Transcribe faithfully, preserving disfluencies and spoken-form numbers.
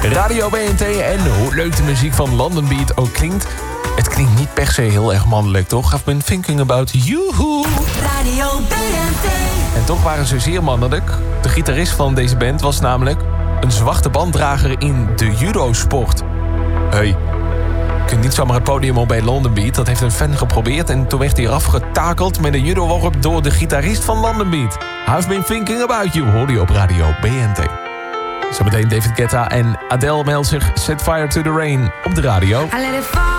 Radio B N T en hoe leuk de muziek van London Beat ook klinkt. Het klinkt niet per se heel erg mannelijk, toch? I've been thinking about you. Radio B N T. En toch waren ze zeer mannelijk. De gitarist van deze band was namelijk een zwarte banddrager in de judo-sport. Hey, je kunt niet zomaar het podium op bij London Beat. Dat heeft een fan geprobeerd en toen werd hij afgetakeld met een judo-worp door de gitarist van London Beat. I've been thinking about you, hoorde je op Radio B N T. Zometeen David Guetta en Adele meldt zich Set Fire to the Rain op de radio.